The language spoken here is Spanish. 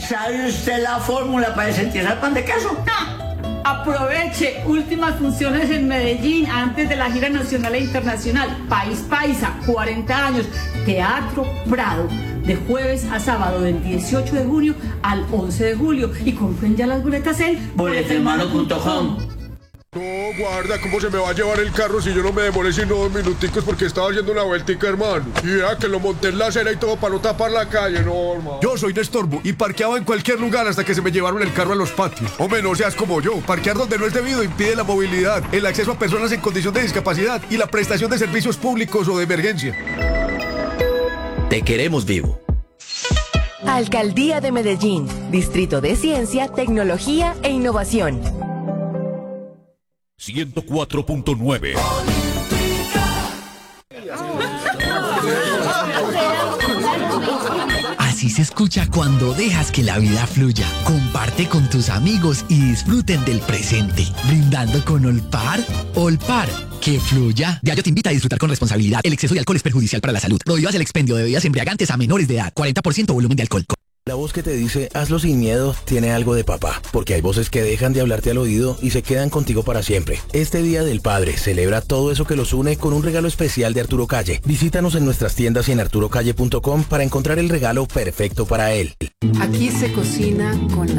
¿Sabe usted la fórmula para desentierrar pan de queso? ¡Ja! Aproveche, últimas funciones en Medellín antes de la gira nacional e internacional. País Paisa, 40 años, Teatro Prado, de jueves a sábado del 18 de junio al 11 de julio. Y compren ya las boletas en boletermano.com. No, guarda, ¿cómo se me va a llevar el carro si yo no me demoré sino 2 minuticos porque estaba haciendo una vueltica, hermano? Y vea que lo monté en la acera y todo para no tapar la calle, no, hermano. Yo soy de estorbo y parqueaba en cualquier lugar hasta que se me llevaron el carro a los patios. Hombre, no seas como yo. Parquear donde no es debido impide la movilidad, el acceso a personas en condición de discapacidad y la prestación de servicios públicos o de emergencia. Te queremos vivo. Alcaldía de Medellín, Distrito de Ciencia, Tecnología e Innovación. 104.9. Así se escucha cuando dejas que la vida fluya. Comparte con tus amigos y disfruten del presente. Brindando con Olpar. Olpar, que fluya. Diageo te invita a disfrutar con responsabilidad. El exceso de alcohol es perjudicial para la salud. Prohíbas el expendio de bebidas embriagantes a menores de edad. 40% volumen de alcohol. La voz que te dice hazlo sin miedo tiene algo de papá, porque hay voces que dejan de hablarte al oído y se quedan contigo para siempre. Este Día del Padre celebra todo eso que los une con un regalo especial de Arturo Calle. Visítanos en nuestras tiendas y en arturocalle.com para encontrar el regalo perfecto para él. Aquí se cocina con la